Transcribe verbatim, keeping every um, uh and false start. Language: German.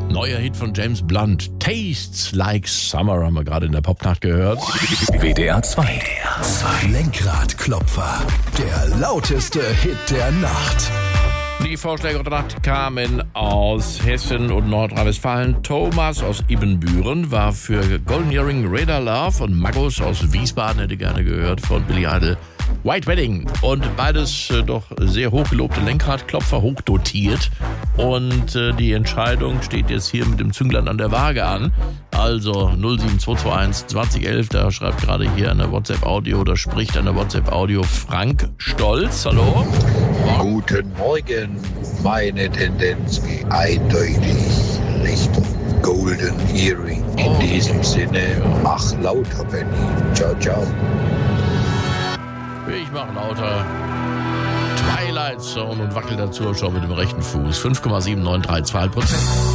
Neuer Hit von James Blunt. Tastes Like Summer haben wir gerade in der Popnacht gehört. W D R zwei. Lenkradklopfer. Der lauteste Hit der Nacht. Die Vorschläge der Nacht kamen aus Hessen und Nordrhein-Westfalen. Thomas aus Ibbenbüren war für Golden Earring Radar Love und Magus aus Wiesbaden hätte gerne gehört von Billy Idol White Wedding. Und beides äh, doch sehr hochgelobte Lenkradklopfer, hochdotiert. Und äh, die Entscheidung steht jetzt hier mit dem Zünglein an der Waage an. Also null sieben zwei zwei eins zwanzig elf, da schreibt gerade hier eine WhatsApp-Audio, da spricht eine WhatsApp-Audio Frank Stolz. Hallo? Morgen. Guten Morgen. Meine Tendenz geht eindeutig Richtung Golden Earring. In oh. diesem Sinne, mach lauter, Benny. Ciao, ciao. Ich mach lauter. Twilight Zone und wackel dazu schon mit dem rechten Fuß. fünf Komma sieben neun drei zwei Prozent.